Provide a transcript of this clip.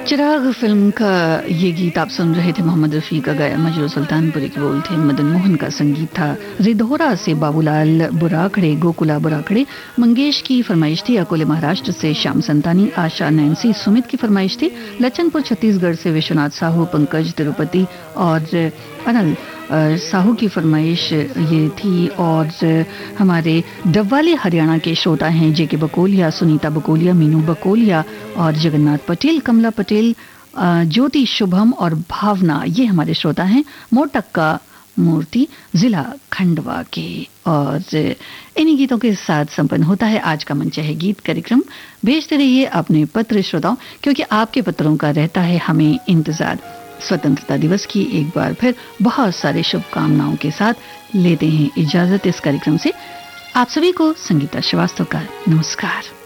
चिराग film का ये गीत आप सुन रहे थे। मोहम्मद रफ़ी का गाया, मजरू सुल्तानपुरी के बोल थे, मदन मोहन का संगीत था। रिधोरा से बाबूलाल बुराखड़े, गोकुला बुराखड़े, मंगेश की फरमाइश थी। अकोले महाराष्ट्र से श्याम संतानी, आशा, नैन्सी, सुमित की फरमाइश थी। लचनपुर छत्तीसगढ़ से विश्वनाथ साहू, पंकज तिरुपति और अनल साहू की फरमाइश ये थी। और हमारे डब्वाली हरियाणा के श्रोता हैं जेके बकोलिया, सुनीता बकोलिया, मीनू बकोलिया और जगन्नाथ पटेल, कमला पटेल, ज्योति, शुभम और भावना, ये हमारे श्रोता हैं मोटक्का मूर्ति, जिला खंडवा के। और इन्हीं गीतों के साथ संपन्न होता है आज का मंच है गीत कार्यक्रम। भेजते रहिए अपने पत्र श्रोताओं, क्योंकि आपके पत्रों का रहता है हमें इंतजार। स्वतंत्रता दिवस की एक बार फिर बहुत सारे शुभकामनाओं के साथ लेते हैं इजाजत इस कार्यक्रम से। आप सभी को संगीता श्रीवास्तव का नमस्कार।